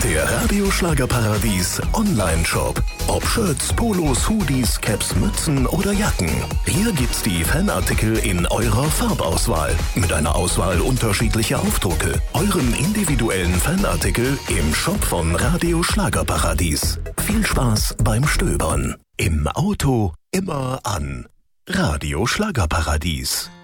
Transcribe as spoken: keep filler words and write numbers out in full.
Der Radio Schlagerparadies Online-Shop. Ob Shirts, Polos, Hoodies, Caps, Mützen oder Jacken. Hier gibt's die Fanartikel in eurer Farbauswahl. Mit einer Auswahl unterschiedlicher Aufdrucke. Euren individuellen Fanartikel im Shop von Radio Schlagerparadies. Viel Spaß beim Stöbern. Im Auto immer an. Radio Schlagerparadies.